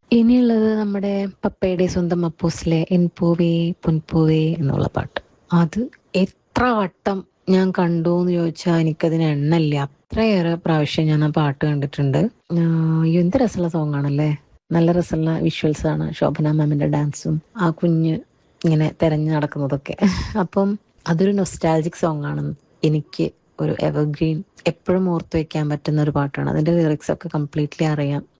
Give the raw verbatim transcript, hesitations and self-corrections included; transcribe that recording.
ഇനിയുള്ളത് നമ്മുടെ പപ്പയുടെ സ്വന്തം അപ്പൂസിലെ എൻ പൂവേ പൊൻപൂവേ എന്നുള്ള പാട്ട്. അത് എത്ര വട്ടം ഞാൻ കണ്ടു എന്ന് ചോദിച്ചാൽ എനിക്കതിന് എണ്ണല്ല. അത്രയേറെ പ്രാവശ്യം ഞാൻ ആ പാട്ട് കണ്ടിട്ടുണ്ട്. ആഹ് എന്ത് രസമുള്ള സോങ് ആണല്ലേ. നല്ല രസമുള്ള വിഷ്വൽസ് ആണ്. ശോഭന മാമിന്റെ ഡാൻസും ആ കുഞ്ഞ് ഇങ്ങനെ തെരഞ്ഞു നടക്കുന്നതൊക്കെ. അപ്പം അതൊരു നൊസ്റ്റാൾജിക് സോങ് ആണ്. എനിക്ക് ഒരു എവർഗ്രീൻ എപ്പോഴും ഓർത്ത് വെക്കാൻ പറ്റുന്ന ഒരു പാട്ടാണ്. അതിന്റെ ലിറിക്സ് ഒക്കെ കംപ്ലീറ്റ്ലി അറിയാം.